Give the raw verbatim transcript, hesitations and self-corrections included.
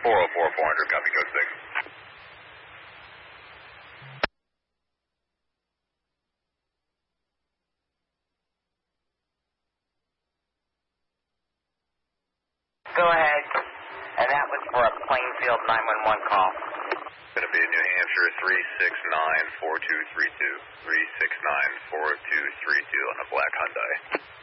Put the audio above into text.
four oh four, four hundred, copy code six. Go ahead. And that was for a Plainfield nine one one call. Going to be New Hampshire three six nine four two three two. three six nine four two three two on a black Hyundai.